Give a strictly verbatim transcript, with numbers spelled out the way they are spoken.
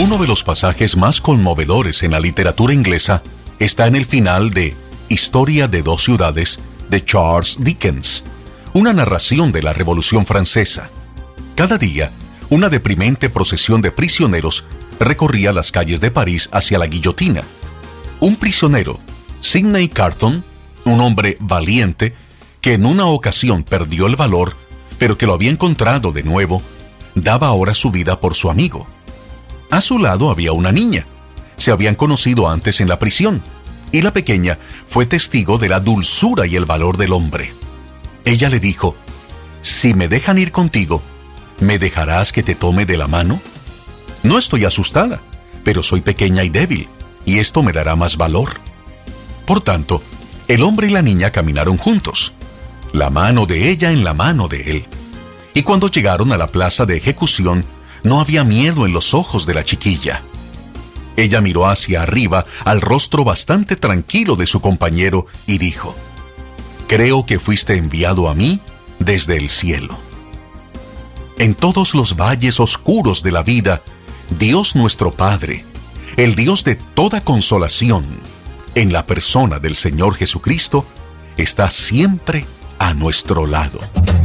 Uno de los pasajes más conmovedores en la literatura inglesa está en el final de Historia de dos ciudades de Charles Dickens, una narración de la Revolución Francesa. Cada día, una deprimente procesión de prisioneros recorría las calles de París hacia la guillotina. Un prisionero, Sidney Carton, un hombre valiente que en una ocasión perdió el valor, pero que lo había encontrado de nuevo, daba ahora su vida por su amigo. A su lado había una niña. Se habían conocido antes en la prisión, y la pequeña fue testigo de la dulzura y el valor del hombre. Ella le dijo: «Si me dejan ir contigo, ¿me dejarás que te tome de la mano? No estoy asustada, pero soy pequeña y débil, y esto me dará más valor». Por tanto, el hombre y la niña caminaron juntos, la mano de ella en la mano de él. Y cuando llegaron a la plaza de ejecución, no había miedo en los ojos de la chiquilla. Ella miró hacia arriba al rostro bastante tranquilo de su compañero y dijo: «Creo que fuiste enviado a mí desde el cielo». En todos los valles oscuros de la vida, Dios nuestro Padre, el Dios de toda consolación, en la persona del Señor Jesucristo, está siempre a nuestro lado.